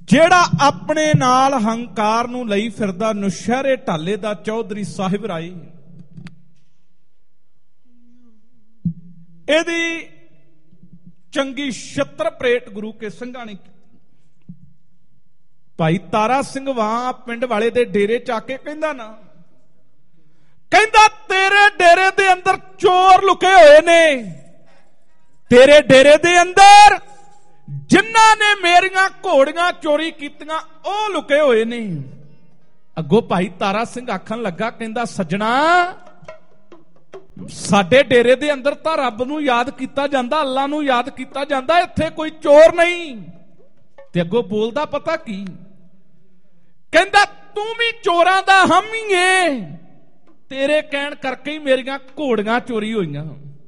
ਜਿਹੜਾ ਆਪਣੇ ਨਾਲ ਹੰਕਾਰ ਨੂੰ ਲਈ ਫਿਰਦਾ ਨੁਸ਼ਹਿਰੇ ਢਾਲੇ ਦਾ ਚੌਧਰੀ ਸਾਹਿਬ ਰਾਏ, ਇਹਦੀ ਚੰਗੀ ਛਿੱਤਰ ਪਰੇਡ ਗੁਰੂ ਕੇ ਸਿੰਘਾਂ ਨੇ ਕੀਤੀ। ਭਾਈ ਤਾਰਾ ਸਿੰਘ ਵਾਂ ਪਿੰਡ ਵਾਲੇ ਦੇ ਡੇਰੇ ਚ ਆ ਕੇ ਕਹਿੰਦਾ ਨਾ, ਕਹਿੰਦਾ ਤੇਰੇ ਡੇਰੇ ਦੇ ਅੰਦਰ ਚੋਰ ਲੁਕੇ ਹੋਏ ਨੇ, ਤੇਰੇ ਡੇਰੇ ਦੇ ਅੰਦਰ ਜਿਨ੍ਹਾਂ ਨੇ ਮੇਰੀਆਂ ਘੋੜੀਆਂ ਚੋਰੀ ਕੀਤੀਆਂ ਉਹ ਲੁਕੇ ਹੋਏ ਨੇ। ਅੱਗੋਂ ਭਾਈ ਤਾਰਾ ਸਿੰਘ ਆਖਣ ਲੱਗਾ, ਕਹਿੰਦਾ ਸੱਜਣਾ, ਸਾਡੇ ਡੇਰੇ ਦੇ ਅੰਦਰ ਤਾਂ ਰੱਬ ਨੂੰ ਯਾਦ ਕੀਤਾ ਜਾਂਦਾ, ਅੱਲਾ ਨੂੰ ਯਾਦ ਕੀਤਾ ਜਾਂਦਾ, ਇੱਥੇ ਕੋਈ ਚੋਰ ਨਹੀਂ। ਤੇ ਅੱਗੋਂ ਬੋਲਦਾ ਪਤਾ ਕੀ, ਕਹਿੰਦਾ ਤੂੰ ਵੀ ਚੋਰਾਂ ਦਾ ਹਾਮੀ ਏ, ਤੇਰੇ ਕਹਿਣ ਕਰਕੇ ਹੀ ਮੇਰੀਆਂ ਘੋੜੀਆਂ ਚੋਰੀ ਹੋਈਆਂ।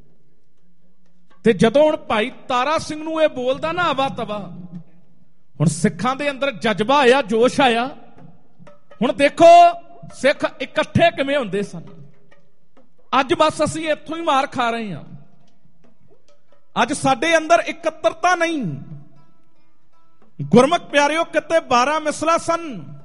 ਤੇ ਜਦੋਂ ਹੁਣ ਭਾਈ ਤਾਰਾ ਸਿੰਘ ਨੂੰ ਇਹ ਬੋਲਦਾ ਨਾ ਆਵਾ ਤਵਾ, ਹੁਣ ਸਿੱਖਾਂ ਦੇ ਅੰਦਰ ਜਜ਼ਬਾ ਆਇਆ, ਜੋਸ਼ ਆਇਆ। ਹੁਣ ਦੇਖੋ ਸਿੱਖ ਇਕੱਠੇ ਕਿਵੇਂ ਹੁੰਦੇ ਸਨ। ਅੱਜ ਬਸ ਅਸੀਂ ਇੱਥੋਂ ਹੀ ਮਾਰ ਖਾ ਰਹੇ ਹਾਂ। ਅੱਜ ਸਾਡੇ ਅੰਦਰ ਇਕੱਤਰਤਾ ਨਹੀਂ। ਗੁਰਮੁਖ ਪਿਆਰਿਓ, ਕਿਤੇ 12 ਮਿਸਲਾਂ ਸਨ,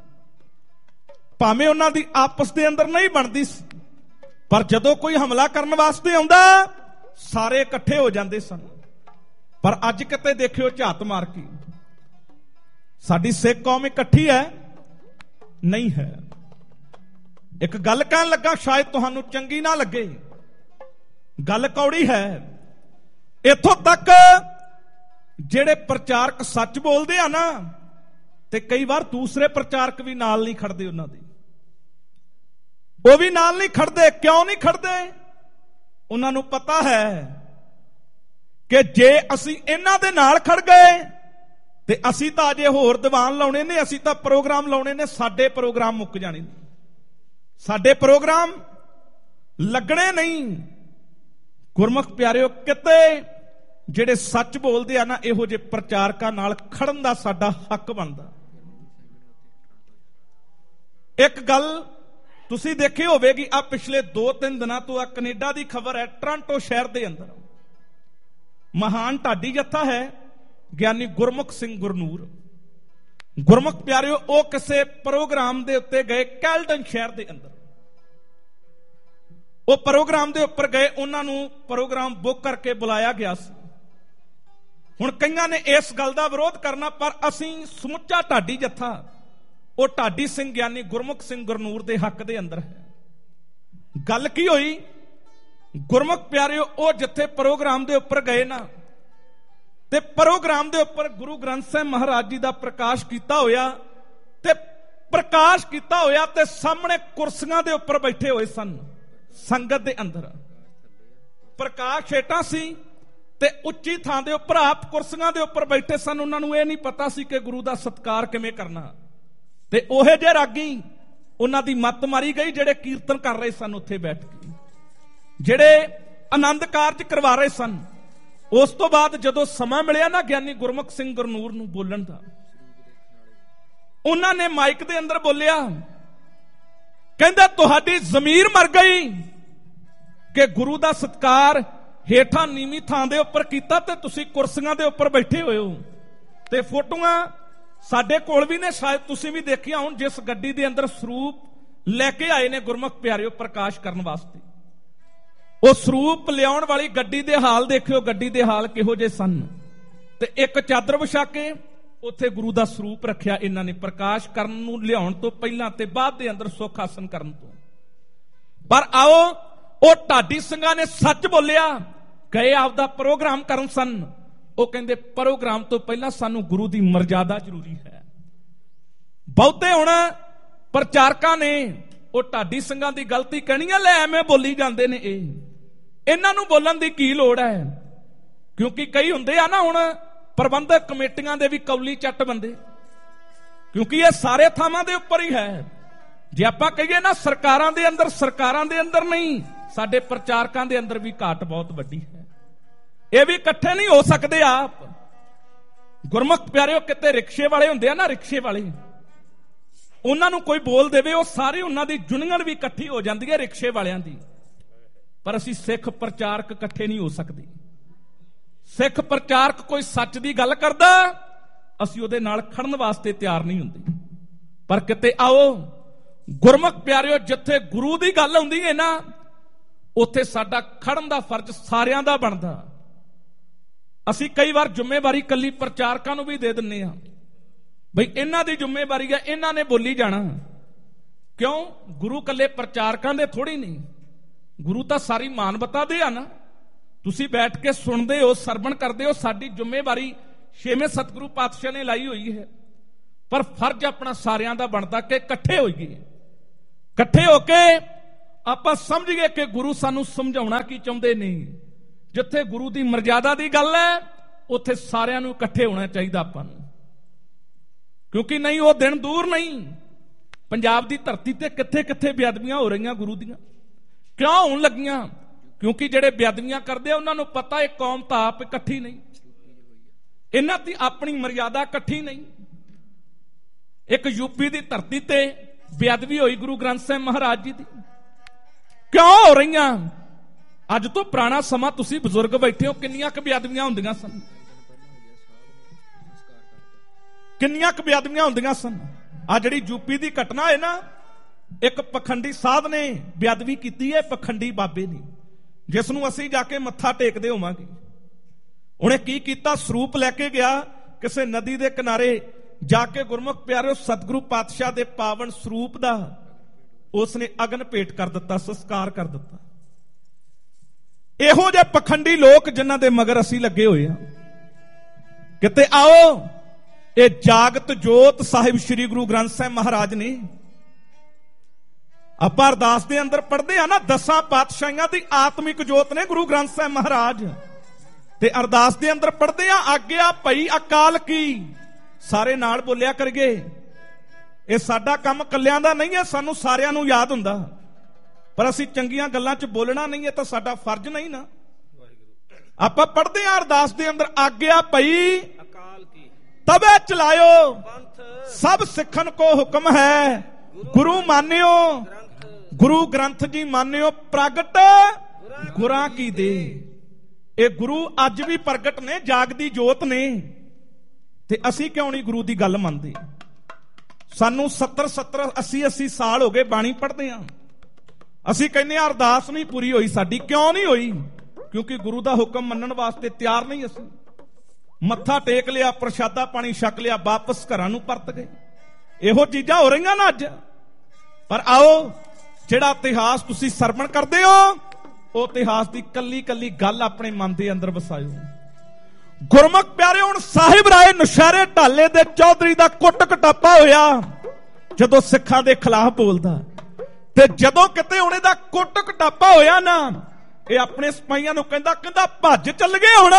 ਭਾਵੇਂ ਉਹਨਾਂ ਦੀ ਆਪਸ ਦੇ ਅੰਦਰ ਨਹੀਂ ਬਣਦੀ ਸੀ, ਪਰ ਜਦੋਂ ਕੋਈ ਹਮਲਾ ਕਰਨ ਵਾਸਤੇ ਆਉਂਦਾ ਸਾਰੇ ਇਕੱਠੇ ਹੋ ਜਾਂਦੇ ਸਨ। ਪਰ ਅੱਜ ਕਿਤੇ ਦੇਖਿਓ ਝਾਤ ਮਾਰ ਕੇ, ਸਾਡੀ ਸਿੱਖ ਕੌਮ ਇਕੱਠੀ ਹੈ? ਨਹੀਂ ਹੈ। ਇੱਕ ਗੱਲ ਕਹਿਣ ਲੱਗਾ, ਸ਼ਾਇਦ ਤੁਹਾਨੂੰ ਚੰਗੀ ਨਾ ਲੱਗੇ, ਗੱਲ ਕੌੜੀ ਹੈ। ਇੱਥੋਂ ਤੱਕ ਜਿਹੜੇ ਪ੍ਰਚਾਰਕ ਸੱਚ ਬੋਲਦੇ ਆ ਨਾ, ਤੇ ਕਈ ਵਾਰ ਦੂਸਰੇ ਪ੍ਰਚਾਰਕ ਵੀ ਨਾਲ ਨਹੀਂ ਖੜਦੇ, ਉਹਨਾਂ ਦੇ ਉਹ ਵੀ ਨਾਲ ਨਹੀਂ ਖੜਦੇ। ਕਿਉਂ ਨਹੀਂ ਖੜਦੇ? ਉਹਨਾਂ ਨੂੰ ਪਤਾ ਹੈ ਕਿ ਜੇ ਅਸੀਂ ਇਹਨਾਂ ਦੇ ਨਾਲ ਖੜ ਗਏ ਤੇ ਅਸੀਂ ਤਾਂ ਅਜੇ ਹੋਰ ਦੀਵਾਨ ਲਾਉਣੇ ਨੇ, ਅਸੀਂ ਤਾਂ ਪ੍ਰੋਗਰਾਮ ਲਾਉਣੇ ਨੇ, ਸਾਡੇ ਪ੍ਰੋਗਰਾਮ ਮੁੱਕ ਜਾਣੇ ਨੇ, ਸਾਡੇ ਪ੍ਰੋਗਰਾਮ ਲੱਗਣੇ ਨਹੀਂ। ਗੁਰਮੁਖ ਪਿਆਰਿਓ, ਕਿਤੇ ਜਿਹੜੇ ਸੱਚ ਬੋਲਦੇ ਆ ਨਾ, ਇਹੋ ਜਿਹੇ ਪ੍ਰਚਾਰਕਾਂ ਨਾਲ ਖੜਨ ਦਾ ਸਾਡਾ ਹੱਕ ਬਣਦਾ। ਇੱਕ ਗੱਲ ਤੁਸੀਂ ਦੇਖੀ ਹੋਵੇਗੀ, ਆ ਪਿਛਲੇ 2-3 ਦਿਨਾਂ ਤੋਂ ਆ ਕੈਨੇਡਾ ਦੀ ਖਬਰ ਹੈ, ਟੋਰਾਂਟੋ ਸ਼ਹਿਰ ਦੇ ਅੰਦਰ ਮਹਾਨ ਢਾਡੀ ਜੱਥਾ ਹੈ ਗਿਆਨੀ ਗੁਰਮੁਖ ਸਿੰਘ ਗੁਰਨੂਰ। ਗੁਰਮੁਖ ਪਿਆਰਿਓ, ਉਹ ਕਿਸੇ ਪ੍ਰੋਗਰਾਮ ਦੇ ਉੱਤੇ ਗਏ ਕੈਲਡਨ ਸ਼ਹਿਰ ਦੇ ਅੰਦਰ। ਉਹ ਪ੍ਰੋਗਰਾਮ ਦੇ ਉੱਪਰ ਗਏ, ਉਹਨਾਂ ਨੂੰ ਪ੍ਰੋਗਰਾਮ ਬੁੱਕ ਕਰਕੇ ਬੁਲਾਇਆ ਗਿਆ ਸੀ। ਹੁਣ ਕਈਆਂ ਨੇ ਇਸ ਗੱਲ ਦਾ ਵਿਰੋਧ ਕਰਨਾ, ਪਰ ਅਸੀਂ ਸਮੁੱਚਾ ਢਾਡੀ ਜੱਥਾ ਉਹ ਢਾਡੀ ਸਿੰਘ ਗਿਆਨੀ ਗੁਰਮੁਖ ਸਿੰਘ ਗੁਰਨੂਰ ਦੇ ਹੱਕ ਦੇ ਅੰਦਰ ਹੈ। ਗੱਲ ਕੀ ਹੋਈ? ਗੁਰਮੁਖ ਪਿਆਰਿਓ, ਉਹ ਜਿੱਥੇ ਪ੍ਰੋਗਰਾਮ ਦੇ ਉੱਪਰ ਗਏ ਨਾ, ਤੇ ਪ੍ਰੋਗਰਾਮ ਦੇ ਉੱਪਰ ਗੁਰੂ ਗ੍ਰੰਥ ਸਾਹਿਬ ਮਹਾਰਾਜ ਜੀ ਦਾ ਪ੍ਰਕਾਸ਼ ਕੀਤਾ ਹੋਇਆ, ਤੇ ਪ੍ਰਕਾਸ਼ ਕੀਤਾ ਹੋਇਆ ਤੇ ਸਾਹਮਣੇ ਕੁਰਸੀਆਂ ਦੇ ਉੱਪਰ ਬੈਠੇ ਹੋਏ ਸਨ ਸੰਗਤ ਦੇ ਅੰਦਰ। ਪ੍ਰਕਾਸ਼ ਹੇਠਾਂ ਸੀ ਤੇ ਉੱਚੀ ਥਾਂ ਦੇ ਉੱਪਰ ਆਪ ਕੁਰਸੀਆਂ ਦੇ ਉੱਪਰ ਬੈਠੇ ਸਨ। ਉਹਨਾਂ ਨੂੰ ਇਹ ਨਹੀਂ ਪਤਾ ਸੀ ਕਿ ਗੁਰੂ ਦਾ ਸਤਿਕਾਰ ਕਿਵੇਂ ਕਰਨਾ। ਤੇ ਉਹੇ ਜਿਹੇ ਰਾਗੀ ਉਹਨਾਂ ਦੀ ਮੱਤ ਮਾਰੀ ਗਈ, ਜਿਹੜੇ ਕੀਰਤਨ ਕਰ ਰਹੇ ਸਨ ਉੱਥੇ ਬੈਠ ਕੇ, ਜਿਹੜੇ ਆਨੰਦ ਕਾਰਜ ਕਰਵਾ ਰਹੇ ਸਨ। ਉਸ ਤੋਂ ਬਾਅਦ ਜਦੋਂ ਸਮਾਂ ਮਿਲਿਆ ਨਾ ਗਿਆਨੀ ਗੁਰਮੁਖ ਸਿੰਘ ਗੁਰਨੂਰ ਨੂੰ ਬੋਲਣ ਦਾ, ਉਹਨਾਂ ਨੇ ਮਾਈਕ ਦੇ ਅੰਦਰ ਬੋਲਿਆ, ਕਹਿੰਦਾ ਤੁਹਾਡੀ ਜ਼ਮੀਰ ਮਰ ਗਈ ਕਿ ਗੁਰੂ ਦਾ ਸਤਿਕਾਰ ਹੇਠਾਂ ਨੀਵੀਂ ਥਾਂ ਦੇ ਉੱਪਰ ਕੀਤਾ ਤੇ ਤੁਸੀਂ ਕੁਰਸੀਆਂ ਦੇ ਉੱਪਰ ਬੈਠੇ ਹੋਏ ਹੋ। ਤੇ ਫੋਟੋਆਂ ਸਾਡੇ ਕੋਲ ਵੀ ਨੇ, ਸ਼ਾਇਦ ਤੁਸੀਂ ਵੀ ਦੇਖੀਆਂ ਹੁਣ, ਜਿਸ ਗੱਡੀ ਦੇ ਅੰਦਰ ਸਰੂਪ ਲੈ ਕੇ ਆਏ ਨੇ ਗੁਰਮੁਖ ਪਿਆਰਿਓ ਪ੍ਰਕਾਸ਼ ਕਰਨ ਵਾਸਤੇ। ਉਹ ਸਰੂਪ ਲਿਆਉਣ ਵਾਲੀ ਗੱਡੀ ਦੇ ਹਾਲ ਦੇਖਿਓ, ਗੱਡੀ ਦੇ ਹਾਲ ਕਿਹੋ ਜਿਹੇ ਸਨ। ਤੇ ਇੱਕ ਚਾਦਰ ਵਿਛਾ ਕੇ ਉੱਥੇ ਗੁਰੂ ਦਾ ਸਰੂਪ ਰੱਖਿਆ ਇਹਨਾਂ ਨੇ, ਪ੍ਰਕਾਸ਼ ਕਰਨ ਨੂੰ ਲਿਆਉਣ ਤੋਂ ਪਹਿਲਾਂ ਤੇ ਬਾਅਦ ਦੇ ਅੰਦਰ ਸੁੱਖ ਆਸਨ ਕਰਨ ਤੋਂ। ਪਰ ਆਓ, ਉਹ ਢਾਡੀ ਸਿੰਘਾਂ ਨੇ ਸੱਚ ਬੋਲਿਆ, ਗਏ ਆਪਦਾ ਪ੍ਰੋਗਰਾਮ ਕਰਨ ਸਨ। ਉਹ ਕਹਿੰਦੇ ਪ੍ਰੋਗਰਾਮ ਤੋਂ ਪਹਿਲਾਂ ਸਾਨੂੰ ਗੁਰੂ ਦੀ ਮਰਜ਼ਾਦਾ ਜ਼ਰੂਰੀ ਹੈ। ਬਹੁਤੇ ਹੁਣ ਪ੍ਰਚਾਰਕਾਂ ਨੇ ਉਹ ਢਾਡੀ ਸਿੰਘਾਂ ਦੀ ਗਲਤੀ ਕਹਿਣੀ ਆ, ਲੈ ਐਵੇਂ ਬੋਲੀ ਜਾਂਦੇ ਨੇ, ਇਹਨਾਂ ਨੂੰ ਬੋਲਣ ਦੀ ਕੀ ਲੋੜ ਹੈ? ਕਿਉਂਕਿ ਕਈ ਹੁੰਦੇ ਆ ਨਾ ਹੁਣ ਪ੍ਰਬੰਧਕ ਕਮੇਟੀਆਂ ਦੇ ਵੀ ਕੌਲੀ ਚੱਟ ਬੰਦੇ, ਕਿਉਂਕਿ ਇਹ ਸਾਰੇ ਥਾਵਾਂ ਦੇ ਉੱਪਰ ਹੀ ਹੈ। ਜੇ ਆਪਾਂ ਕਹੀਏ ਨਾ ਸਰਕਾਰਾਂ ਦੇ ਅੰਦਰ ਨਹੀਂ, ਸਾਡੇ ਪ੍ਰਚਾਰਕਾਂ ਦੇ ਅੰਦਰ ਵੀ ਘਾਟ ਬਹੁਤ ਵੱਡੀ ਹੈ। ਇਹ ਵੀ ਇਕੱਠੇ ਨਹੀਂ ਹੋ ਸਕਦੇ ਆਪ। ਗੁਰਮੁਖ ਪਿਆਰਿਓ, ਕਿਤੇ ਰਿਕਸ਼ੇ ਵਾਲੇ ਹੁੰਦੇ ਆ ਨਾ, ਰਿਕਸ਼ੇ ਵਾਲੇ, ਉਹਨਾਂ ਨੂੰ ਕੋਈ ਬੋਲ ਦੇਵੇ, ਉਹ ਸਾਰੇ ਉਹਨਾਂ ਦੀ ਯੂਨੀਅਨ ਵੀ ਇਕੱਠੀ ਹੋ ਜਾਂਦੀ ਹੈ ਰਿਕਸ਼ੇ ਵਾਲਿਆਂ ਦੀ। ਪਰ ਅਸੀਂ ਸਿੱਖ ਪ੍ਰਚਾਰਕ ਇਕੱਠੇ ਨਹੀਂ ਹੋ ਸਕਦੇ। ਸਿੱਖ ਪ੍ਰਚਾਰਕ ਕੋਈ ਸੱਚ ਦੀ ਗੱਲ ਕਰਦਾ ਅਸੀਂ ਉਹਦੇ ਨਾਲ ਖੜਨ ਵਾਸਤੇ ਤਿਆਰ ਨਹੀਂ ਹੁੰਦੇ। ਪਰ ਕਿਤੇ ਆਓ ਗੁਰਮੁਖ ਪਿਆਰਿਓ, ਜਿੱਥੇ ਗੁਰੂ ਦੀ ਗੱਲ ਆਉਂਦੀ ਹੈ ਨਾ, ਉੱਥੇ ਸਾਡਾ ਖੜਨ ਦਾ ਫਰਜ਼ ਸਾਰਿਆਂ ਦਾ ਬਣਦਾ। ਅਸੀਂ ਕਈ ਵਾਰ ਜ਼ਿੰਮੇਵਾਰੀ ਕੱਲੀ ਪ੍ਰਚਾਰਕਾਂ ਨੂੰ ਵੀ ਦੇ ਦਿੰਦੇ ਹਾਂ, ਬਈ ਇਹਨਾਂ ਦੀ ਜ਼ਿੰਮੇਵਾਰੀ ਹੈ, ਇਹਨਾਂ ਨੇ ਬੋਲੀ ਜਾਣਾ। ਕਿਉਂ? ਗੁਰੂ ਕੱਲੇ ਪ੍ਰਚਾਰਕਾਂ ਦੇ ਥੋੜੀ ਨਹੀਂ, ਗੁਰੂ ਤਾਂ ਸਾਰੀ ਮਾਨਵਤਾ ਦੇ ਆ ਨਾ। ਤੁਸੀਂ ਬੈਠ ਕੇ ਸੁਣਦੇ ਹੋ, ਸਰਵਣ ਕਰਦੇ ਹੋ। ਸਾਡੀ ਜ਼ਿੰਮੇਵਾਰੀ ਛੇਵੇਂ ਸਤਿਗੁਰੂ ਪਾਤਸ਼ਾਹ ਨੇ ਲਾਈ ਹੋਈ ਹੈ, ਪਰ ਫਰਜ਼ ਆਪਣਾ ਸਾਰਿਆਂ ਦਾ ਬਣਦਾ ਕਿ ਇਕੱਠੇ ਹੋਈਏ। ਇਕੱਠੇ ਹੋ ਕੇ ਆਪਾਂ ਸਮਝੀਏ ਕਿ ਗੁਰੂ ਸਾਨੂੰ ਸਮਝਾਉਣਾ ਕੀ ਚਾਹੁੰਦੇ ਨੇ। ਜਿੱਥੇ ਗੁਰੂ ਦੀ ਮਰਜ਼ਾਦਾ ਦੀ ਗੱਲ ਹੈ, ਉੱਥੇ ਸਾਰਿਆਂ ਨੂੰ ਇਕੱਠੇ ਹੋਣਾ ਚਾਹੀਦਾ ਆਪਾਂ ਨੂੰ। ਕਿਉਂਕਿ ਨਹੀਂ, ਉਹ ਦਿਨ ਦੂਰ ਨਹੀਂ। ਪੰਜਾਬ ਦੀ ਧਰਤੀ ਤੇ ਕਿੱਥੇ ਕਿੱਥੇ ਬੇਅਦਬੀਆਂ ਹੋ ਰਹੀਆਂ ਗੁਰੂ ਦੀਆਂ। ਕਿਉਂ ਹੋਣ ਲੱਗੀਆਂ? ਕਿਉਂਕਿ ਜਿਹੜੇ ਬੇਅਦਬੀਆਂ ਕਰਦੇ ਆ ਉਹਨਾਂ ਨੂੰ ਪਤਾ ਇਹ ਕੌਮ ਤਾਂ ਆਪ ਇਕੱਠੀ ਨਹੀਂ, ਇਹਨਾਂ ਦੀ ਆਪਣੀ ਮਰਜ਼ਾਦਾ ਇਕੱਠੀ ਨਹੀਂ। ਇੱਕ ਯੂਪੀ ਦੀ ਧਰਤੀ ਤੇ ਬੇਅਦਬੀ ਹੋਈ ਗੁਰੂ ਗ੍ਰੰਥ ਸਾਹਿਬ ਮਹਾਰਾਜ ਜੀ ਦੀ। ਕਿਉਂ ਹੋ ਰਹੀਆਂ? ਅੱਜ ਤੋਂ ਪੁਰਾਣਾ ਸਮਾਂ, ਤੁਸੀਂ ਬਜ਼ੁਰਗ ਬੈਠੇ ਹੋ, ਕਿੰਨੀਆਂ ਕੁ ਬੇਅਦਬੀਆਂ ਹੁੰਦੀਆਂ ਸਨ, ਕਿੰਨੀਆਂ ਕੁ ਬੇਅਦਬੀਆਂ ਹੁੰਦੀਆਂ ਸਨ। ਆ ਜਿਹੜੀ ਯੂਪੀ ਦੀ ਘਟਨਾ ਹੈ ਨਾ, ਇੱਕ ਪਖੰਡੀ ਸਾਧ ਨੇ ਬੇਅਦਬੀ ਕੀਤੀ ਹੈ, ਪਖੰਡੀ ਬਾਬੇ ਨੇ, ਜਿਸ ਨੂੰ ਅਸੀਂ ਜਾ ਕੇ ਮੱਥਾ ਟੇਕਦੇ ਹੋਵਾਂਗੇ। ਉਹਨੇ ਕੀ ਕੀਤਾ? ਸਰੂਪ ਲੈ ਕੇ ਗਿਆ ਕਿਸੇ ਨਦੀ ਦੇ ਕਿਨਾਰੇ ਜਾ ਕੇ, ਗੁਰਮੁਖ ਪਿਆਰਿਓ, ਸਤਿਗੁਰੂ ਪਾਤਸ਼ਾਹ ਦੇ ਪਾਵਨ ਸਰੂਪ ਦਾ ਉਸਨੇ ਅਗਨ ਭੇਟ ਕਰ ਦਿੱਤਾ, ਸੰਸਕਾਰ ਕਰ ਦਿੱਤਾ। ਇਹੋ ਜਿਹੇ ਪਖੰਡੀ ਲੋਕ ਜਿਨ੍ਹਾਂ ਦੇ ਮਗਰ ਅਸੀਂ ਲੱਗੇ ਹੋਏ ਆ। ਕਿਤੇ ਆਓ, ਇਹ ਜਾਗਤ ਜੋਤ ਸਾਹਿਬ ਸ੍ਰੀ ਗੁਰੂ ਗ੍ਰੰਥ ਸਾਹਿਬ ਮਹਾਰਾਜ ਨੇ। ਆਪਾਂ ਅਰਦਾਸ ਦੇ ਅੰਦਰ ਪੜ੍ਹਦੇ ਆ ਨਾ, 10 ਪਾਤਸ਼ਾਹੀਆਂ ਦੀ ਆਤਮਿਕ ਜੋਤ ਨੇ ਗੁਰੂ ਗ੍ਰੰਥ ਸਾਹਿਬ ਮਹਾਰਾਜ। ਤੇ ਅਰਦਾਸ ਦੇ ਅੰਦਰ ਪੜ੍ਹਦੇ ਆ, ਆਗਿਆ ਭਈ ਅਕਾਲ ਕੀ। ਸਾਰੇ ਨਾਲ ਬੋਲਿਆ ਕਰੀਏ। ਇਹ ਸਾਡਾ ਕੰਮ ਕੱਲਿਆਂ ਦਾ ਨਹੀਂ ਹੈ, ਸਾਨੂੰ ਸਾਰਿਆਂ ਨੂੰ ਯਾਦ ਹੁੰਦਾ, ਪਰ ਅਸੀਂ ਚੰਗੀਆਂ ਗੱਲਾਂ 'ਚ ਬੋਲਣਾ ਨਹੀਂ ਹੈ ਤਾਂ ਸਾਡਾ ਫਰਜ਼ ਨਹੀਂ ਨਾ। ਆਪਾਂ ਪੜ੍ਹਦੇ ਆ ਅਰਦਾਸ ਦੇ ਅੰਦਰ, ਆਗਿਆ ਭਈ ਅਕਾਲ ਕੀ ਤਬੇ ਚਲਾਇਓ, ਸਭ ਸਿੱਖਣ ਕੋ ਹੁਕਮ ਹੈ ਗੁਰੂ ਮਾਨਿਓ। ਗੁਰੂ ਗ੍ਰੰਥ ਜੀ ਮਾਨਿਓ, ਪ੍ਰਗਟ ਗੁਰਾਂ ਕੀ ਦੇ। ਇਹ ਗੁਰੂ ਅੱਜ ਵੀ ਪ੍ਰਗਟ ਨੇ, ਜਾਗਦੀ ਜੋਤ ਨੇ। ਤੇ ਅਸੀਂ ਕਿਉਂ ਨਹੀਂ ਗੁਰੂ ਦੀ ਗੱਲ ਮੰਨਦੇ? ਸਾਨੂੰ 70 80 ਸਾਲ ਹੋ ਗਏ ਬਾਣੀ ਪੜ੍ਹਦੇ ਆ। ਅਸੀਂ ਕਹਿੰਦੇ ਆ ਅਰਦਾਸ ਨਹੀਂ ਪੂਰੀ ਹੋਈ ਸਾਡੀ। ਕਿਉਂ ਨਹੀਂ ਹੋਈ? ਕਿਉਂਕਿ ਗੁਰੂ ਦਾ ਹੁਕਮ ਮੰਨਣ ਵਾਸਤੇ ਤਿਆਰ ਨਹੀਂ ਅਸੀਂ। ਮੱਥਾ ਟੇਕ ਲਿਆ, ਪ੍ਰਸ਼ਾਦਾ ਪਾਣੀ ਛਕ ਲਿਆ, ਵਾਪਸ ਘਰਾਂ ਨੂੰ ਪਰਤ ਗਏ। ਇਹੋ ਚੀਜ਼ਾਂ ਹੋ ਰਹੀਆਂ ਨਾ ਅੱਜ। ਪਰ ਆਓ, ਜਿਹੜਾ ਇਤਿਹਾਸ ਤੁਸੀਂ ਸਰਵਣ ਕਰਦੇ ਹੋ, ਉਹ ਇਤਿਹਾਸ ਦੀ ਕੱਲੀ ਕੱਲੀ ਗੱਲ ਆਪਣੇ ਮਨ ਦੇ ਅੰਦਰ ਵਸਾਇਓ। ਗੁਰਮੁਖ ਪਿਆਰਿਓ, ਹੁਣ ਸਾਹਿਬ ਰਾਏ ਨੁਸ਼ਹਿਰੇ ਢਾਲੇ ਦੇ ਚੌਧਰੀ ਦਾ ਕੁੱਟ ਕਟਾਪਾ ਹੋਇਆ ਜਦੋਂ ਸਿੱਖਾਂ ਦੇ ਖਿਲਾਫ ਬੋਲਦਾ। ਤੇ ਜਦੋਂ ਕਿਤੇ ਉਹਨੇ ਦਾ ਕੁੱਟ ਕਟਾਪਾ ਹੋਇਆ ਨਾ, ਇਹ ਆਪਣੇ ਸਿਪਾਹੀਆਂ ਨੂੰ ਕਹਿੰਦਾ ਭੱਜ ਚੱਲ ਗਏ। ਹੁਣ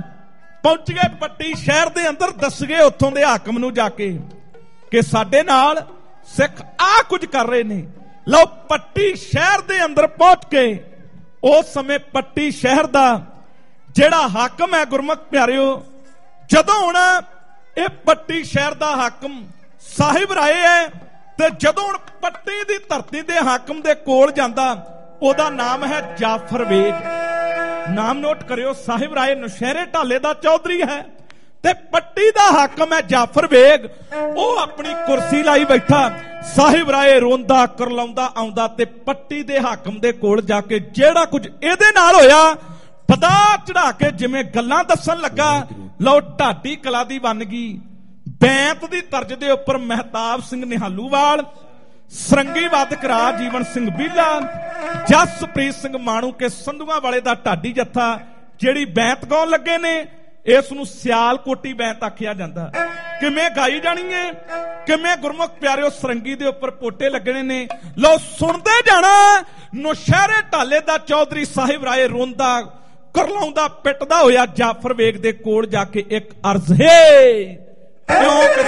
ਪਹੁੰਚ ਗਏ ਪੱਟੀ ਸ਼ਹਿਰ ਦੇ ਅੰਦਰ, ਦੱਸ ਗਏ ਉੱਥੋਂ ਦੇ ਹਾਕਮ ਨੂੰ ਜਾ ਕੇ ਕਿ ਸਾਡੇ ਨਾਲ ਸਿੱਖ ਆ ਕੁਝ ਕਰ ਰਹੇ ਨੇ। ਲਓ, ਪੱਟੀ ਸ਼ਹਿਰ ਦੇ ਅੰਦਰ ਪਹੁੰਚ ਕੇ ਉਸ ਸਮੇਂ ਪੱਟੀ ਸ਼ਹਿਰ ਦਾ ਜਿਹੜਾ ਹਾਕਮ ਹੈ ਗੁਰਮੁਖ ਪਿਆਰਿਓ, ਜਦੋਂ ਹੁਣ ਇਹ ਪੱਟੀ ਸ਼ਹਿਰ ਦਾ ਹਾਕਮ ਸਾਹਿਬ ਰਾਏ ਹੈ, ਤੇ ਜਦੋਂ ਹੁਣ ਪੱਟੀ ਦੀ ਧਰਤੀ ਦੇ ਹਾਕਮ ਦੇ ਕੋਲ ਜਾਂਦਾ, ਉਹਦਾ ਨਾਮ ਹੈ ਜਾਫਰ ਬੇਗ। ਨਾਮ ਨੋਟ ਕਰਿਓ, ਸਾਹਿਬ ਰਾਏ ਨੁਸ਼ਹਿਰੇ ਢਾਲੇ ਦਾ ਚੌਧਰੀ ਹੈ ਤੇ ਪੱਟੀ ਦਾ ਹਾਕਮ ਹੈ ਜਾਫਰ ਬੇਗ। ਉਹ ਆਪਣੀ ਕੁਰਸੀ ਲਾਈ ਬੈਠਾ, ਸਾਹਿਬ ਰਾਏ ਰੋਂਦਾ ਕਰਲਾਉਂਦਾ ਆਉਂਦਾ ਤੇ ਪੱਟੀ ਦੇ ਹਾਕਮ ਦੇ ਕੋਲ ਜਾ ਕੇ ਜਿਹੜਾ ਕੁਝ ਇਹਦੇ ਨਾਲ ਹੋਇਆ ਵਧਾ ਚੜਾ ਕੇ ਜਿਵੇਂ ਗੱਲਾਂ ਦੱਸਣ ਲੱਗਾ। ਲਓ, ਢਾਡੀ ਕਲਾ ਦੀ ਬਣ ਗਈ। ਬੈਂਤ ਦੀ ਤਰਜ ਦੇ ਉੱਪਰ ਮਹਿਤਾਬ ਸਿੰਘ ਨਿਹਾਲੂਵਾਲ, ਸਰੰਗੀ ਵਾਦਕ ਰਾਜ ਜੀਵਨ ਸਿੰਘ ਬੀਲਾ, ਜਸਪ੍ਰੀਤ ਸਿੰਘ ਮਾਣੂ ਕੇ ਸੰਧੂਆਂ ਵਾਲੇ ਦਾ ਢਾਡੀ ਜੱਥਾ ਜਿਹੜੀ ਬੈਂਤ ਗਾਉਣ ਲੱਗੇ ਨੇ, ਇਸ ਨੂੰ ਸਿਆਲਕੋਟੀ ਬੈਂਤ ਆਖਿਆ ਜਾਂਦਾ। ਕਿਵੇਂ ਗਾਈ ਜਾਣੀ ਹੈ, ਕਿਵੇਂ ਗੁਰਮੁਖ ਪਿਆਰਿਓ ਸਰੰਗੀ ਦੇ ਉੱਪਰ ਪੋਟੇ ਲੱਗਣੇ ਨੇ। ਲਓ, ਸੁਣਦੇ ਜਾਣਾ। ਨੁਸ਼ਹਿਰੇ ਢਾਲੇ ਦਾ ਚੌਧਰੀ ਸਾਹਿਬ ਰਾਏ ਰੋਂਦਾ ਕਰਲਾਉਂਦਾ ਪਿੱਟਦਾ ਹੋਇਆ ਜਾਫਰ ਬੇਗ ਦੇ ਕੋਲ ਜਾ ਕੇ ਇੱਕ ਅਰਜ਼ ਹੈ, ਕਿਉਂ